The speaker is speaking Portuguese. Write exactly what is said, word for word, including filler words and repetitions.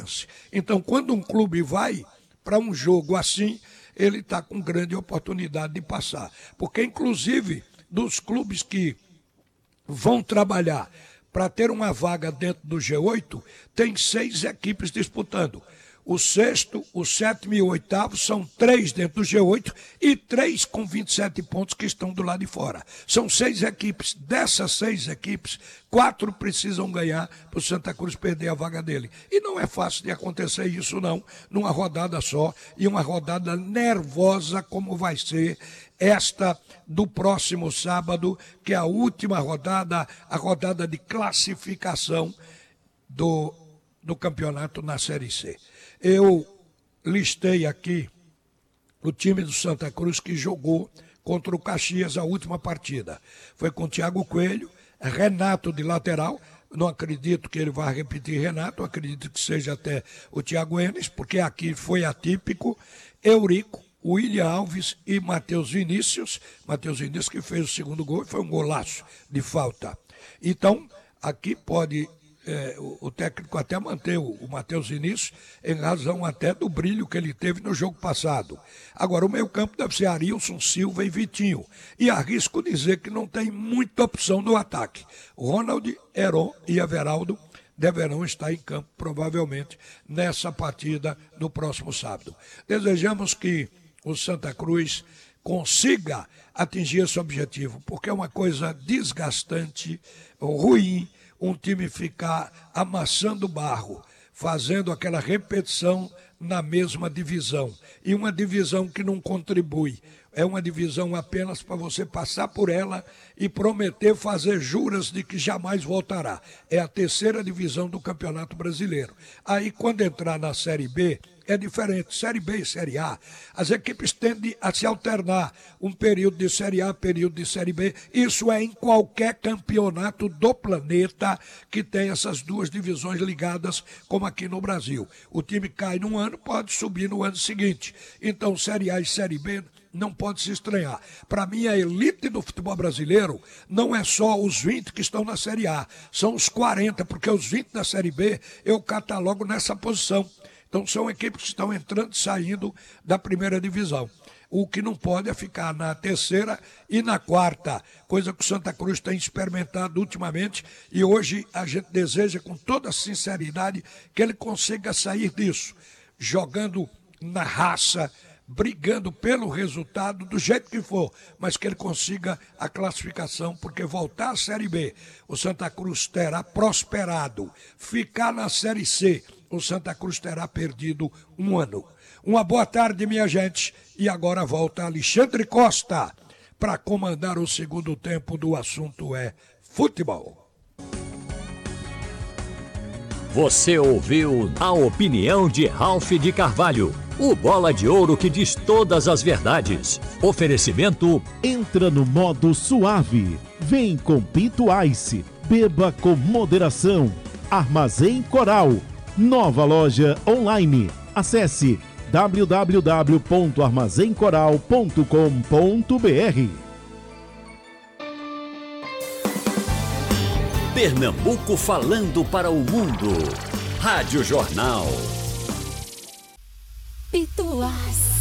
chance. Então, quando um clube vai para um jogo assim, ele está com grande oportunidade de passar. Porque, inclusive, dos clubes que vão trabalhar para ter uma vaga dentro do G oito, tem seis equipes disputando. O sexto, o sétimo e o oitavo são três dentro do G oito e três com vinte e sete pontos que estão do lado de fora. São seis equipes. Dessas seis equipes, quatro precisam ganhar para o Santa Cruz perder a vaga dele. E não é fácil de acontecer isso, não, numa rodada só, e uma rodada nervosa como vai ser esta do próximo sábado, que é a última rodada, a rodada de classificação do, do campeonato na Série C. Eu listei aqui o time do Santa Cruz que jogou contra o Caxias a última partida. Foi com Thiago Coelho, Renato de lateral. Não acredito que ele vá repetir Renato, acredito que seja até o Thiago Enes, porque aqui foi atípico. Eurico, William Alves e Matheus Vinícius. Matheus Vinícius que fez o segundo gol, foi um golaço de falta. Então, aqui pode... É, o, o técnico até manteve o, o Matheus Vinícius em razão até do brilho que ele teve no jogo passado. Agora, o meio campo deve ser Arilson, Silva e Vitinho. E arrisco dizer que não tem muita opção no ataque. Ronald, Heron e Everaldo deverão estar em campo, provavelmente, nessa partida do próximo sábado. Desejamos que o Santa Cruz consiga atingir esse objetivo, porque é uma coisa desgastante, ruim, um time ficar amassando barro, fazendo aquela repetição na mesma divisão. E uma divisão que não contribui. É uma divisão apenas para você passar por ela e prometer fazer juras de que jamais voltará. É a terceira divisão do Campeonato Brasileiro. Aí, quando entrar na Série B, é diferente. Série B e Série A, as equipes tendem a se alternar. Um período de Série A, período de Série B. Isso é em qualquer campeonato do planeta que tem essas duas divisões ligadas, como aqui no Brasil. O time cai num ano, pode subir no ano seguinte. Então, Série A e Série B não pode se estranhar. Para mim, a elite do futebol brasileiro não é só os vinte que estão na Série A, são os quarenta, porque os vinte da Série B eu catalogo nessa posição. Então são equipes que estão entrando e saindo da primeira divisão. O que não pode é ficar na terceira e na quarta, coisa que o Santa Cruz tem experimentado ultimamente, e hoje a gente deseja com toda sinceridade que ele consiga sair disso, jogando na raça, brigando pelo resultado do jeito que for, mas que ele consiga a classificação, porque voltar à Série B, o Santa Cruz terá prosperado. Ficar na Série C, o Santa Cruz terá perdido um ano. Uma boa tarde, minha gente, e agora volta Alexandre Costa para comandar o segundo tempo do assunto é futebol. Você ouviu a opinião de Ralph de Carvalho, o bola de ouro que diz todas as verdades. Oferecimento: entra no modo suave. Vem com Pinto Ice. Beba com moderação. Armazém Coral. Nova loja online. Acesse w w w ponto armazém coral ponto com ponto b r. Pernambuco falando para o mundo. Rádio Jornal. Pituás.